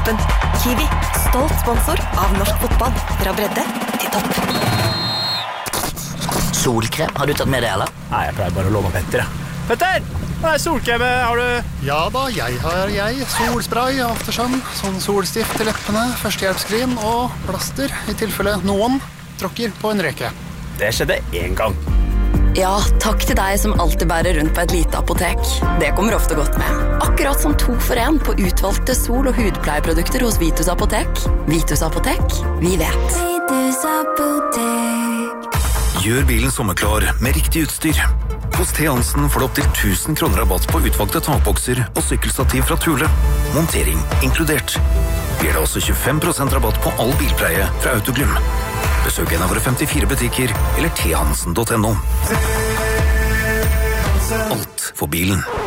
Kiwi-appen. Kiwi, stolt sponsor av norsk fotball. Fra bredde til topp. Solkrem, har du tatt med det, eller? Nei, jeg pleier bare å låne Petter. Petter, hva solkrem har du? Ja da, jeg har solspray, aftersun, sånn solstift til leppene, førstehjelpskrim og plaster, i tilfelle noen tråkker på en reke. Det skjedde en gang. Ja, takk til deg som alltid bærer rundt på et lite apotek. Det kommer ofte godt med. Akkurat som 2 for 1 på utvalgte sol- og hudpleieprodukter hos Vitus Apotek. Vitus Apotek, vi vet. Vitus Apotek. Gjør bilen sommerklar med riktig utstyr. Hos T. Hansen får du opp til 1000 kroner rabatt på utvalgte takbokser og sykkelstativ fra Thule. Montering inkludert. Blir det også 25% rabatt på all bilpleie fra Autoglym. Besøk en av våre 54 butikker eller thansen.no. Alt for bilen.